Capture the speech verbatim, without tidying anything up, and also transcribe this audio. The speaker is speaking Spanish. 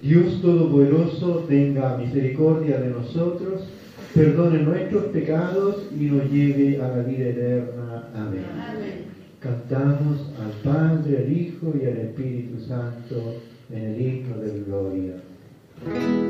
Dios Todopoderoso tenga misericordia de nosotros, perdone nuestros pecados y nos lleve a la vida eterna. Amén. Amén. Cantamos al Padre, al Hijo y al Espíritu Santo en el himno de gloria.